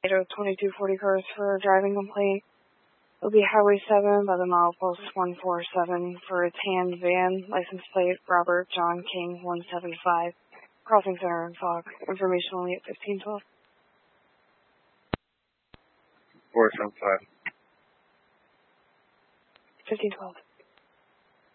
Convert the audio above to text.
2240 cars for a driving complaint. It'll be Highway 7 by the milepost 147 for a tan van, license plate Robert John King 175, crossing center in Fog. Information only at 1512. 475. 1512.